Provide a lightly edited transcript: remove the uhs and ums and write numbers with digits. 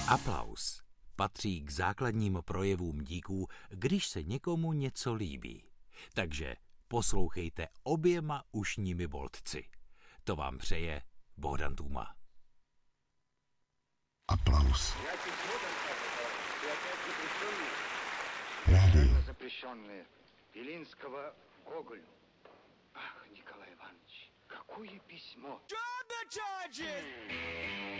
Aplaus patří k základním projevům díků, když se někomu něco líbí. Takže poslouchejte oběma ušními boltci. To vám přeje Bohdan Tůma. Aplaus. Rádio. Белинского Гоголю. Ах, Николай Иванович, какое письмо!